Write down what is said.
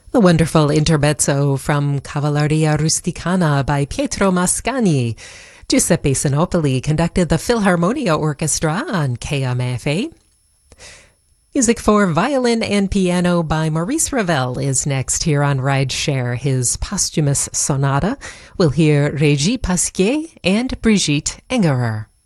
The wonderful Intermezzo from Cavalleria Rusticana by Pietro Mascagni. Giuseppe Sinopoli conducted the Philharmonia Orchestra on KMFA. Music for violin and piano by Maurice Ravel is next here on Rideshare. His posthumous sonata. We'll hear Régie Pasquier and Brigitte Engerer.